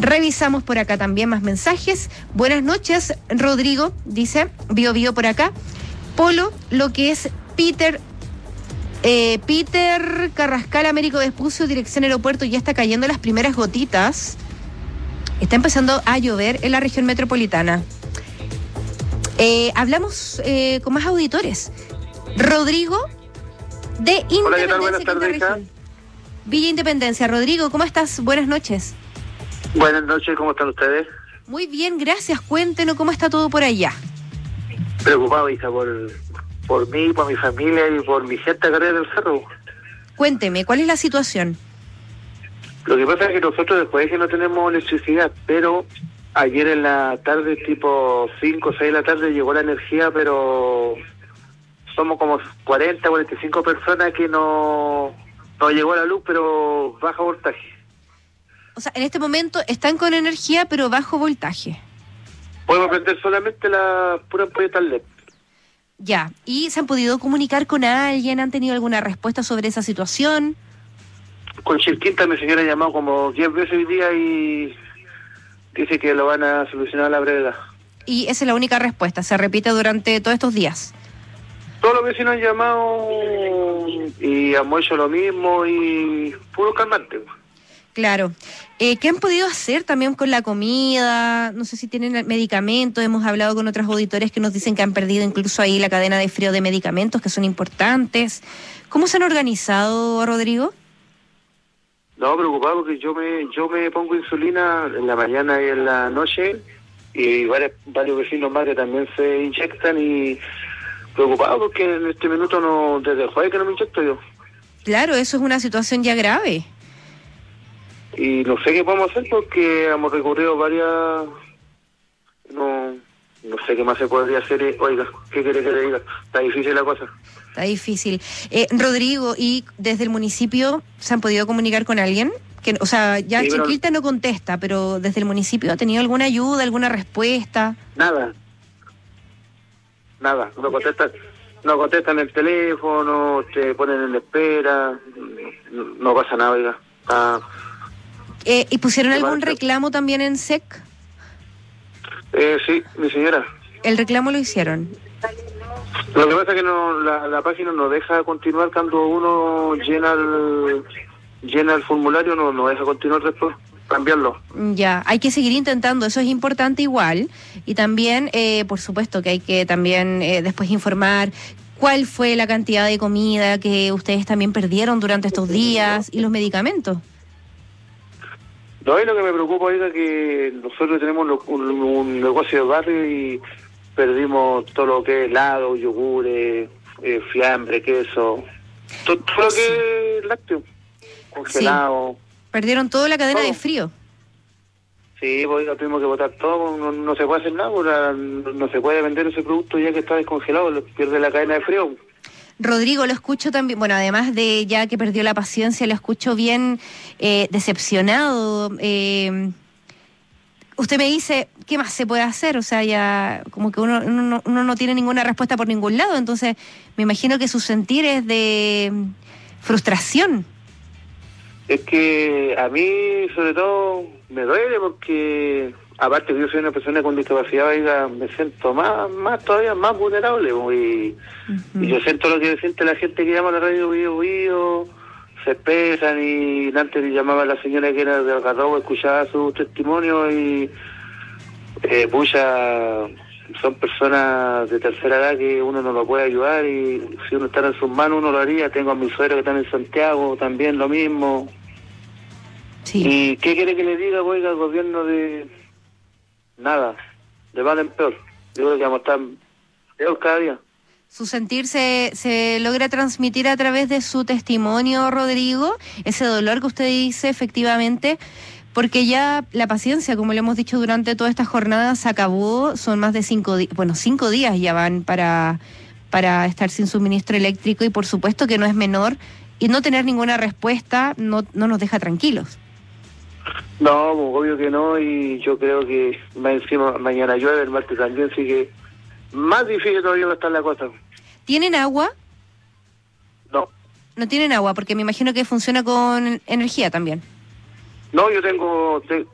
Revisamos por acá también más mensajes. Buenas noches, Rodrigo, dice, Bio por acá. Polo, lo que es Peter Carrascal, Américo Vespucio, dirección aeropuerto, ya está cayendo las primeras gotitas. Está empezando a llover en la región metropolitana. Hablamos con más auditores. Rodrigo, de Independencia. Hola, ¿qué tal? Buenas tardes, hija. Villa Independencia. Rodrigo, ¿cómo estás? Buenas noches. Buenas noches, ¿cómo están ustedes? Muy bien, gracias. Cuéntenos cómo está todo por allá. Preocupado, hija, por mí, por mi familia y por mi gente acá arriba del cerro. Cuénteme, ¿cuál es la situación? Lo que pasa es que nosotros después es que no tenemos electricidad, pero ayer en la tarde, tipo 5 o 6 de la tarde, llegó la energía, pero somos como 40, 45 personas que no llegó la luz, pero baja voltaje. O sea, en este momento están con energía, pero bajo voltaje. Podemos prender solamente la pura ampolleta LED. Ya, ¿y se han podido comunicar con alguien? ¿Han tenido alguna respuesta sobre esa situación? Con Chilquinta mi señora ha llamado como 10 veces hoy día y dice que lo van a solucionar a la brevedad. Y esa es la única respuesta, se repite durante todos estos días. Todos los vecinos han llamado y hemos hecho lo mismo y puro calmante. Claro. ¿Qué han podido hacer también con la comida? No sé si tienen medicamentos. Hemos hablado con otros auditores que nos dicen que han perdido incluso ahí la cadena de frío de medicamentos, que son importantes. ¿Cómo se han organizado, Rodrigo? No, preocupado porque yo me pongo insulina en la mañana y en la noche y varios vecinos más que también se inyectan y preocupado porque en este minuto desde el jueves que no me inyecto yo. Claro, eso es una situación ya grave. Y no sé qué podemos hacer porque hemos recorrido varias... No sé qué más se podría hacer. Oiga, ¿qué quiere que le diga? Está difícil la cosa. Está difícil. Rodrigo, ¿y desde el municipio se han podido comunicar con alguien? O sea, ya sí, Chiquilta no contesta, pero desde el municipio ¿ha tenido alguna ayuda, alguna respuesta? Nada, no contestan el teléfono, te ponen en espera, no pasa nada, oiga. ¿Y pusieron algún reclamo también en SEC? Sí, mi señora. ¿El reclamo lo hicieron? Lo que pasa es que la página no deja continuar cuando uno llena el formulario, no deja continuar después, cambiarlo. Ya, hay que seguir intentando, eso es importante igual. Y también, por supuesto, que hay que también después informar cuál fue la cantidad de comida que ustedes también perdieron durante estos días y los medicamentos. No, y lo que me preocupa es que nosotros tenemos un negocio de barrio y perdimos todo lo que es helado, yogures, fiambre, queso, todo lo que es lácteo, congelado. Sí. Perdieron toda la cadena de frío. Sí, pues tuvimos que botar todo, no se puede hacer nada, no se puede vender ese producto ya que está descongelado, pierde la cadena de frío. Rodrigo, lo escucho también, bueno, además de ya que perdió la paciencia, lo escucho bien decepcionado. Usted me dice, ¿qué más se puede hacer? O sea, ya como que uno no tiene ninguna respuesta por ningún lado, entonces me imagino que su sentir es de frustración. Es que a mí, sobre todo, me duele porque, aparte que yo soy una persona con discapacidad, oiga, me siento todavía más vulnerable, y yo siento lo que siente la gente que llama a la radio Bio, se expresan, y antes le llamaba a la señora que era de Algarrobo, escuchaba su testimonio y son personas de tercera edad que uno no lo puede ayudar y si uno está en sus manos uno lo haría. Tengo a mis suegros que están en Santiago, también lo mismo. Sí. ¿Y qué quiere que le diga, oiga, al gobierno de nada, de mal en peor? Yo creo que vamos a estar peor cada día. Su sentir se logra transmitir a través de su testimonio, Rodrigo, ese dolor que usted dice, efectivamente, porque ya la paciencia, como le hemos dicho durante toda esta jornada, se acabó, son más de 5 días, 5 días ya van para estar sin suministro eléctrico y por supuesto que no es menor, y no tener ninguna respuesta no nos deja tranquilos. No, obvio que no, y yo creo que más encima mañana llueve, el martes también, así que más difícil todavía va a estar la cosa. ¿Tienen agua? No. No tienen agua, porque me imagino que funciona con energía también. No, yo tengo